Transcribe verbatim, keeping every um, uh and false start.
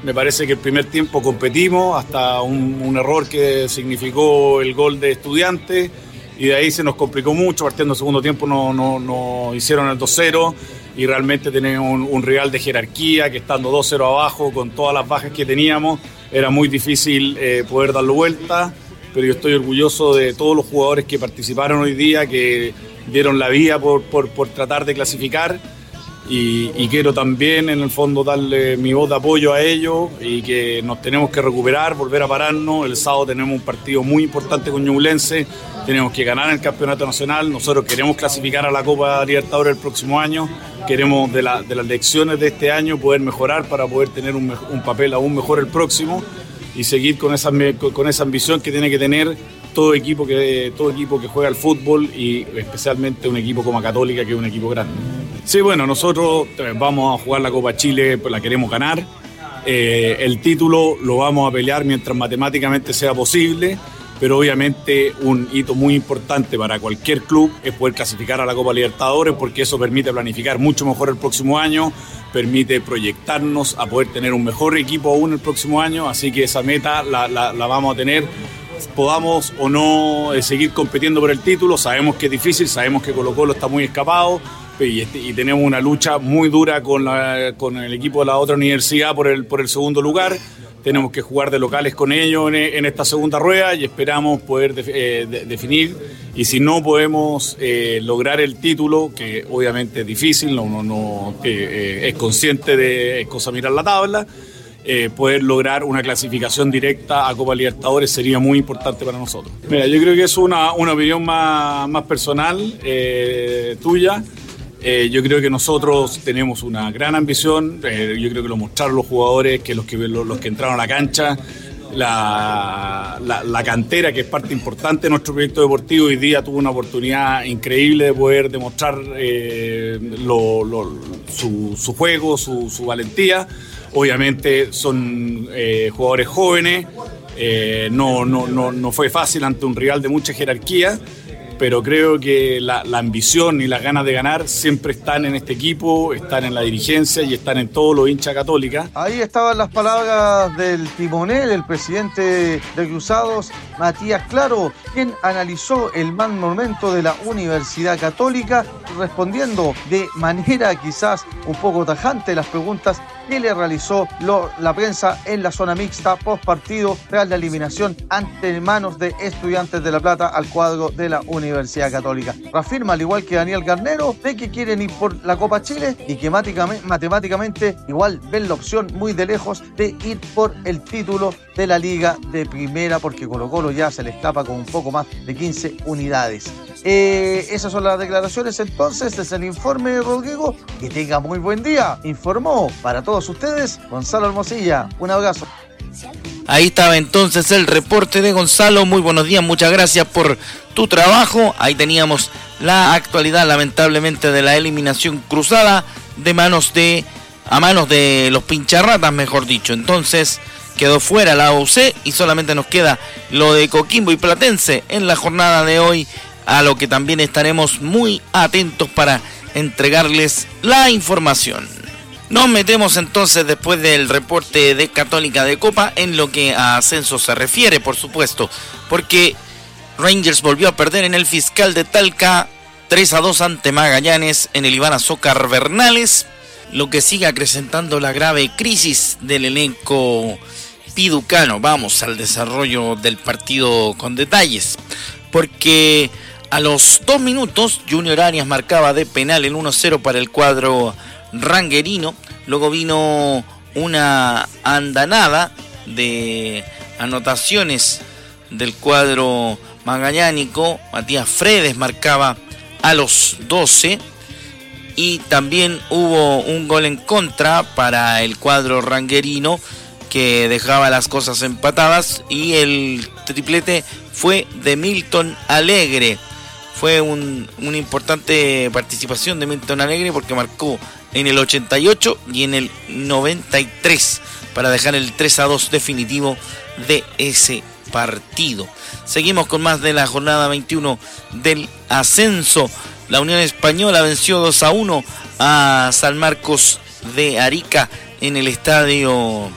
Me parece que el primer tiempo competimos hasta un, un error que significó el gol de Estudiantes y de ahí se nos complicó mucho. Partiendo el segundo tiempo nos no, no hicieron el dos cero y realmente tenemos un, un rival de jerarquía que estando dos cero abajo con todas las bajas que teníamos era muy difícil eh, poder darlo vuelta, pero yo estoy orgulloso de todos los jugadores que participaron hoy día, que dieron la vida por, por, por tratar de clasificar. Y, y quiero también en el fondo darle mi voz de apoyo a ellos y que nos tenemos que recuperar, volver a pararnos. El sábado tenemos un partido muy importante con Ñublense, tenemos que ganar el campeonato nacional. Nosotros queremos clasificar a la Copa Libertadores el próximo año, queremos de, la, de las lecciones de este año poder mejorar para poder tener un, un papel aún mejor el próximo y seguir con esa, con esa ambición que tiene que tener todo equipo que, todo equipo que juega al fútbol y especialmente un equipo como Católica, que es un equipo grande. Sí, bueno, nosotros vamos a jugar la Copa Chile, pues la queremos ganar. Eh, el título lo vamos a pelear mientras matemáticamente sea posible, pero obviamente un hito muy importante para cualquier club es poder clasificar a la Copa Libertadores, porque eso permite planificar mucho mejor el próximo año, permite proyectarnos a poder tener un mejor equipo aún el próximo año, así que esa meta la, la, la vamos a tener. Podamos o no eh, seguir compitiendo por el título, sabemos que es difícil, sabemos que Colo-Colo está muy escapado y, este, y tenemos una lucha muy dura con, la, con el equipo de la otra universidad por el, por el segundo lugar. Tenemos que jugar de locales con ellos en, en esta segunda rueda y esperamos poder de, eh, de, definir, y si no podemos eh, lograr el título, que obviamente es difícil, uno no, eh, es consciente de es cosa mirar la tabla. Eh, poder lograr una clasificación directa a Copa Libertadores sería muy importante para nosotros. Mira, yo creo que es una, una opinión más, más personal eh, tuya. Eh, yo creo que nosotros tenemos una gran ambición, eh, yo creo que lo mostraron los jugadores, que los que, los, los que entraron a la cancha, la, la, la cantera, que es parte importante de nuestro proyecto deportivo, hoy día tuvo una oportunidad increíble de poder demostrar eh, lo, lo, su, su juego, su, su valentía. Obviamente son eh, jugadores jóvenes, eh, no, no, no, no fue fácil ante un rival de mucha jerarquía, pero creo que la, la ambición y las ganas de ganar siempre están en este equipo, están en la dirigencia y están en todos los hinchas Católica. Ahí estaban las palabras del timonel, el presidente de Cruzados, Matías Claro, quien analizó el mal momento de la Universidad Católica, respondiendo de manera quizás un poco tajante las preguntas que le realizó lo, la prensa en la zona mixta post partido tras la eliminación ante manos de Estudiantes de La Plata al cuadro de la Universidad Católica. Reafirma, al igual que Daniel Garnero, de que quieren ir por la Copa Chile y que matemáticamente igual ven la opción muy de lejos de ir por el título de la Liga de Primera, porque Colo-Colo ya se le escapa con un poco más de quince unidades. Eh, esas son las declaraciones entonces, es el informe de Rodrigo. Que tenga muy buen día. Informó para todos ustedes Gonzalo Hermosilla. Un abrazo. Ahí estaba entonces el reporte de Gonzalo. Muy buenos días, muchas gracias por tu trabajo. Ahí teníamos la actualidad, lamentablemente, de la eliminación cruzada de manos de a manos de los pincharratas, mejor dicho. Entonces quedó fuera la U C y solamente nos queda lo de Coquimbo y Platense en la jornada de hoy, a lo que también estaremos muy atentos para entregarles la información. Nos metemos entonces, después del reporte de Católica de Copa, en lo que a ascenso se refiere, por supuesto, porque Rangers volvió a perder en el Fiscal de Talca tres a dos ante Magallanes en el Iván Azócar Bernales, lo que sigue acrecentando la grave crisis del elenco piducano. Vamos al desarrollo del partido con detalles, porque a los dos minutos Junior Arias marcaba de penal el uno cero para el cuadro ranguerino. Luego vino una andanada de anotaciones del cuadro magallánico. Matías Fredes marcaba a los doce y también hubo un gol en contra para el cuadro ranguerino que dejaba las cosas empatadas, y el triplete fue de Milton Alegre. Fue un, una importante participación de Milton Alegre porque marcó en el ochenta y ocho y en el noventa y tres para dejar el tres a dos definitivo de ese partido. Seguimos con más de la jornada veintiuno del ascenso. La Unión Española venció dos a uno a San Marcos de Arica en el estadio